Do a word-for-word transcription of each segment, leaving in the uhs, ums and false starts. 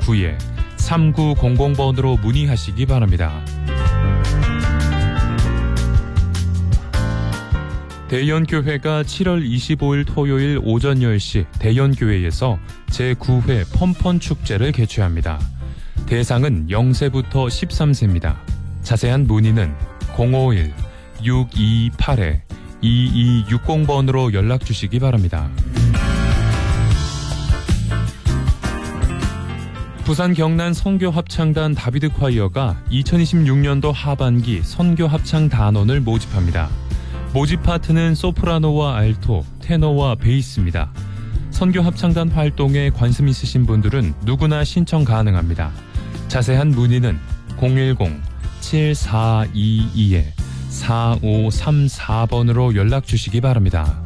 구에 삼구공공 번으로 문의하시기 바랍니다. 대연교회가 칠월 이십오일 토요일 오전 열 시 대연교회에서 제구 회 펀펀 축제를 개최합니다. 대상은 영 세부터 십삼 세입니다. 자세한 문의는 공오일 육이팔 이이육공 번으로 연락 주시기 바랍니다. 부산 경남 선교합창단 다비드 콰이어가 이천이십육 년도 하반기 선교합창 단원을 모집합니다. 모집 파트는 소프라노와 알토, 테너와 베이스입니다. 선교합창단 활동에 관심 있으신 분들은 누구나 신청 가능합니다. 자세한 문의는 공일공 칠사이이 사오삼사 번으로 연락 주시기 바랍니다.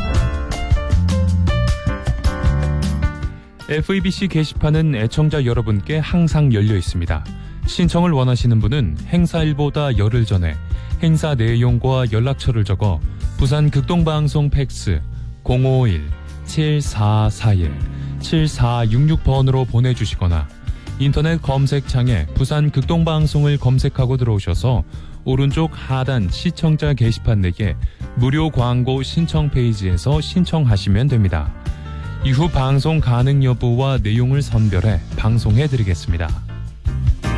에프이비씨 게시판은 애청자 여러분께 항상 열려 있습니다. 신청을 원하시는 분은 행사일보다 열흘 전에 행사 내용과 연락처를 적어 부산 극동방송 팩스 공오일 칠사사일 칠사육육 번으로 보내주시거나 인터넷 검색창에 부산 극동방송을 검색하고 들어오셔서 오른쪽 하단 시청자 게시판 내에 무료 광고 신청 페이지에서 신청하시면 됩니다. 이후 방송 가능 여부와 내용을 선별해 방송해드리겠습니다.